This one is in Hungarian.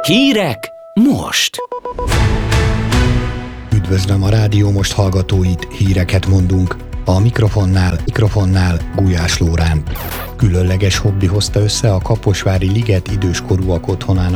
Hírek most! Üdvözlöm a Rádió Most hallgatóit, híreket mondunk. A mikrofonnál Gulyás Lóránt. Különleges hobbi hozta össze a Kaposvári liget időskorúak otthonának